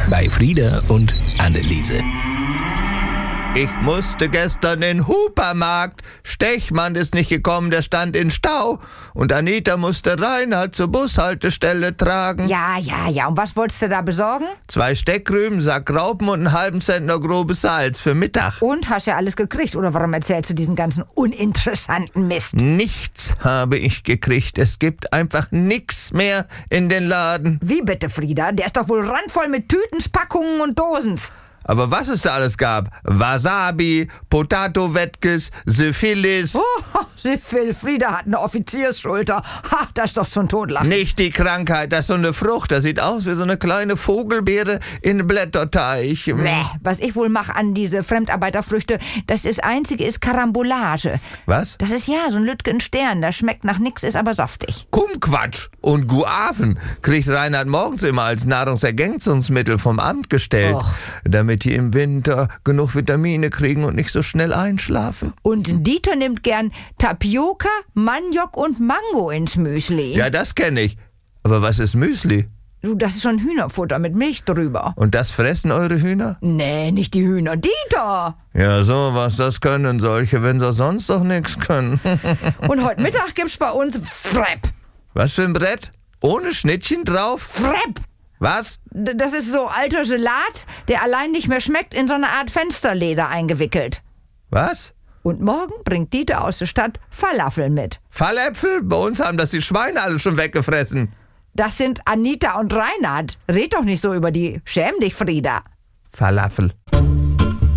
bei Frieda und Anneliese. Ich musste gestern in den Hupermarkt. Stechmann ist nicht gekommen, der stand in Stau. Und Anita musste Reinhard zur Bushaltestelle tragen. Ja. Und was wolltest du da besorgen? 2 Steckrüben, Sack Raupen und einen halben Zentner grobes Salz für Mittag. Und, hast ja alles gekriegt? Oder warum erzählst du diesen ganzen uninteressanten Mist? Nichts habe ich gekriegt. Es gibt einfach nichts mehr in den Laden. Wie bitte, Frieda? Der ist doch wohl randvoll mit Tütens, Packungen und Dosens. Aber was es da alles gab? Wasabi, Potato-Wetkes, Syphilis. Oh, Frieda hat eine Offiziersschulter. Ha, das ist doch zum Totlachen. Nicht die Krankheit, das ist so eine Frucht. Das sieht aus wie so eine kleine Vogelbeere in Blätterteig. Bäh, was ich wohl mache an diese Fremdarbeiterfrüchte, das Einzige ist Karambolage. Was? Das ist ja so ein Lütgen Stern. Das schmeckt nach nix, ist aber saftig. Kumquatsch und Guaven kriegt Reinhard morgens immer als Nahrungsergänzungsmittel vom Amt gestellt. Och. Damit die im Winter genug Vitamine kriegen und nicht so schnell einschlafen. Und Dieter nimmt gern Tapioca, Maniok und Mango ins Müsli. Ja, das kenne ich. Aber was ist Müsli? Du, das ist schon Hühnerfutter mit Milch drüber. Und das fressen eure Hühner? Nee, nicht die Hühner. Dieter! Ja, sowas, das können solche, wenn sie sonst doch nichts können. Und heute Mittag gibt's bei uns Frepp. Was für ein Brett? Ohne Schnittchen drauf? Frepp! Was? Das ist so alter Salat, der allein nicht mehr schmeckt, in so eine Art Fensterleder eingewickelt. Was? Und morgen bringt Dieter aus der Stadt Falafel mit. Falläpfel? Bei uns haben das die Schweine alle schon weggefressen. Das sind Anita und Reinhard. Red doch nicht so über die. Schäm dich, Frieda. Falafel.